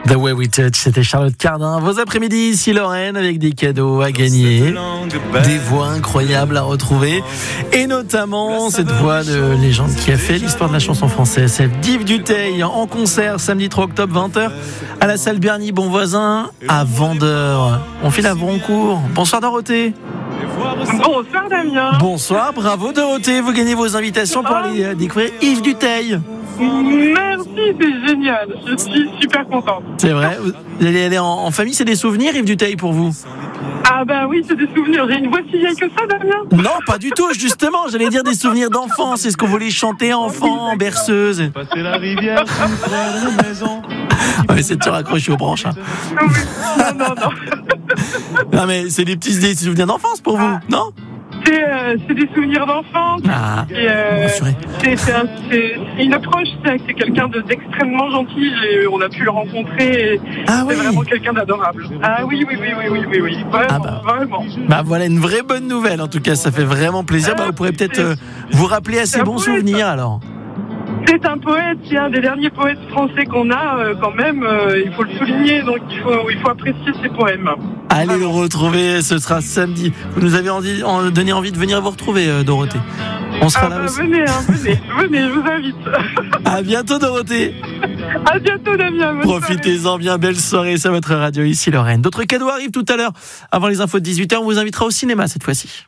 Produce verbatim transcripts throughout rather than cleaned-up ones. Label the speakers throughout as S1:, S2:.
S1: The Way We Touch, c'était Charlotte Cardin. Vos après-midi ici Lorraine avec des cadeaux à gagner, des voix incroyables à retrouver et notamment cette voix de légende qui a fait l'histoire de la chanson française, celle d'Yves Duteil en concert samedi trois octobre vingt heures à la salle Berny Bonvoisin à Vendeur. On file à Broncourt. Bonsoir Dorothée.
S2: Bonsoir Damien.
S1: Bonsoir, bravo Dorothée, vous gagnez vos invitations pour aller découvrir Yves Duteil.
S2: Merci, c'est génial, je suis super contente.
S1: C'est vrai, vous allez aller en, en famille, c'est des souvenirs Yves Duteil pour vous?
S2: Ah bah oui, c'est des souvenirs, j'ai une voix si vieille que ça Damien.
S1: Non, pas du tout, justement, j'allais dire des souvenirs d'enfance, c'est ce qu'on voulait chanter enfant, en berceuse.
S3: Passer la rivière, la maison.
S1: Ouais, c'est de se raccrocher aux branches. Hein.
S2: Non, non, non.
S1: Non mais c'est des petits des souvenirs d'enfance pour vous, non?
S2: C'est, euh, c'est des souvenirs d'enfance.
S1: Ah,
S2: et, euh,
S1: c'est,
S2: c'est, un, c'est, c'est une approche, c'est, c'est quelqu'un de, d'extrêmement gentil. Et on a pu le rencontrer. Et
S1: ah
S2: c'est
S1: oui.
S2: vraiment quelqu'un d'adorable. Ah oui, oui, oui, oui, oui, oui, oui. Vraiment,
S1: ah bah.
S2: vraiment.
S1: Bah voilà une vraie bonne nouvelle. En tout cas, ça fait vraiment plaisir. Bah, vous pourrez peut-être euh, vous rappeler à ces bons poète. souvenirs alors.
S2: C'est un poète, c'est un des derniers poètes français qu'on a euh, quand même, euh, il faut le souligner, donc il faut, il faut apprécier ses poèmes.
S1: Allez le retrouver, ce sera samedi. Vous nous avez envie, en, donné envie de venir vous retrouver, euh, Dorothée. On sera
S2: ah
S1: là
S2: bah,
S1: aussi.
S2: Venez, hein, venez, venez, je vous invite.
S1: À bientôt Dorothée.
S2: À bientôt Damien.
S1: Profitez-en bien, belle soirée sur votre radio ici Lorraine. D'autres cadeaux arrivent tout à l'heure. Avant les infos de dix-huit heures, on vous invitera au cinéma cette fois-ci.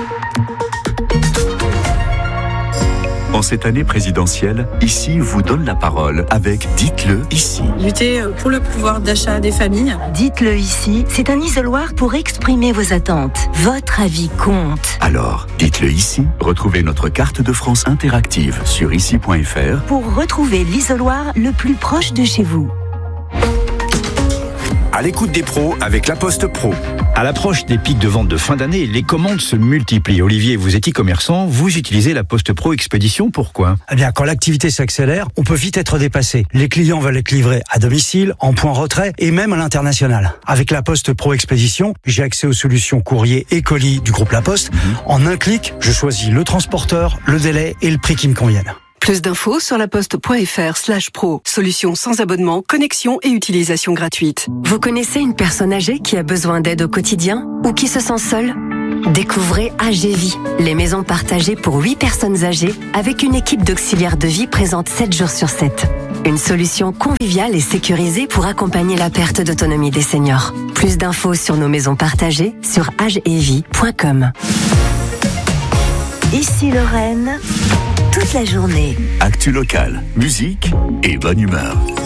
S4: En cette année présidentielle, Ici vous donne la parole avec Dites-le ici.
S5: Lutter pour le pouvoir d'achat des familles.
S6: Dites-le ici, c'est un isoloir pour exprimer vos attentes. Votre avis compte.
S4: Alors, dites-le ici. Retrouvez notre carte de France interactive sur ici point f r
S6: pour retrouver l'isoloir le plus proche de chez vous.
S7: À l'écoute des pros avec La Poste Pro.
S8: À l'approche des pics de vente de fin d'année, les commandes se multiplient. Olivier, vous êtes e-commerçant, vous utilisez La Poste Pro Expédition, pourquoi ?
S9: Eh bien, quand l'activité s'accélère, on peut vite être dépassé. Les clients veulent être livrés à domicile, en point retrait et même à l'international. Avec La Poste Pro Expédition, j'ai accès aux solutions courrier et colis du groupe La Poste. Mmh. En un clic, je choisis le transporteur, le délai et le prix qui me conviennent.
S10: Plus d'infos sur laposte.fr slash pro. Solution sans abonnement, connexion et utilisation gratuite.
S11: Vous connaissez une personne âgée qui a besoin d'aide au quotidien ou qui se sent seule ? Découvrez A G Vie, les maisons partagées pour huit personnes âgées avec une équipe d'auxiliaires de vie présente sept jours sur sept. Une solution conviviale et sécurisée pour accompagner la perte d'autonomie des seniors. Plus d'infos sur nos maisons partagées sur agevie point com.
S6: Ici Lorraine, toute la journée.
S4: Actu locale, musique et bonne humeur.